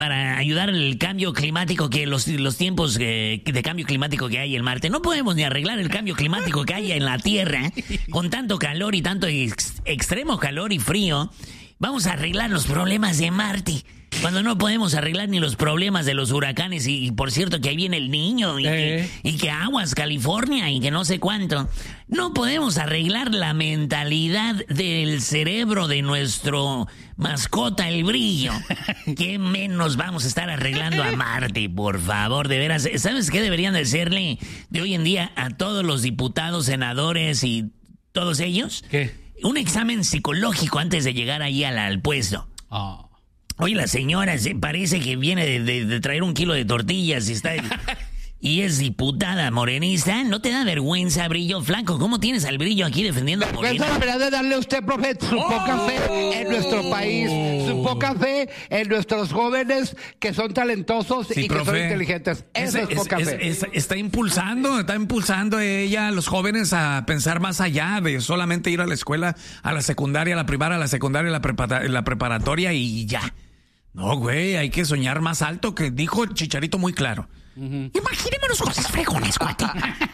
para ayudar el cambio climático, que los tiempos de cambio climático que hay en Marte. No podemos ni arreglar el cambio climático que hay en la Tierra, con tanto calor y tanto extremo calor y frío. Vamos a arreglar los problemas de Marte, cuando no podemos arreglar ni los problemas de los huracanes. Y por cierto que ahí viene el niño, y que aguas California y que no sé cuánto. No podemos arreglar la mentalidad del cerebro de nuestro mascota, el brillo. ¿Qué menos vamos a estar arreglando a Marte, por favor? De veras, ¿sabes qué deberían de hacerle de hoy en día a todos los diputados, senadores y todos ellos? ¿Qué? Un examen psicológico antes de llegar ahí al puesto. Oh. Oye, la señora parece que viene de traer 1 kilo de tortillas y está... Y es diputada morenista. ¿No te da vergüenza, Brillo Flaco? ¿Cómo tienes al Brillo aquí defendiendo a Morena? La verdad de darle a usted, profe, su poca fe en nuestro país, su poca fe en nuestros jóvenes que son talentosos y que son inteligentes. Eso es poca fe. Está impulsando ella a los jóvenes a pensar más allá de solamente ir a la escuela, a la secundaria, a la primaria, a la secundaria, a la preparatoria y ya. No, güey, hay que soñar más alto, que dijo el Chicharito muy claro. Imaginémonos cosas fregones, cuate.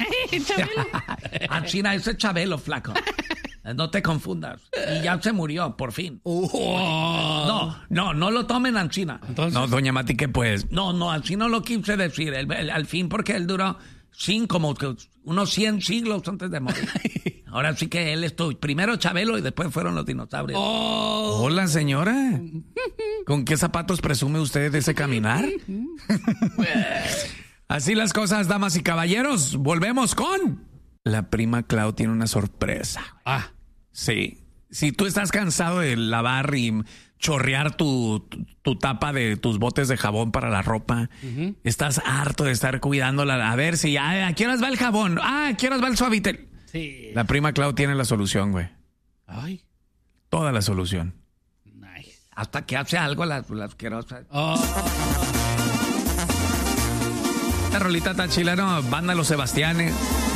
A China, ese es Chabelo, Flaco. No te confundas. Y ya se murió, por fin. No lo tomen a China. Entonces... No, doña Mati, que pues. No, así no lo quise decir. Al fin, porque él duró como unos 100 siglos antes de morir. Ahora sí que él estuvo primero Chabelo y después fueron los dinosaurios. Hola, señora. ¿Con qué zapatos presume usted de ese caminar? Así las cosas, damas y caballeros. Volvemos con... La prima Clau tiene una sorpresa. Sí. Si tú estás cansado de lavar y chorrear tu tapa de tus botes de jabón para la ropa, estás harto de estar cuidándola. A ver si ¿a qué horas va el jabón? ¿A qué horas va el Suavitel? Sí. La prima Clau tiene la solución, güey. Ay. Toda la solución. Nice. Hasta que hace algo la asquerosa. Esta rolita tan chilena, banda Los Sebastianes.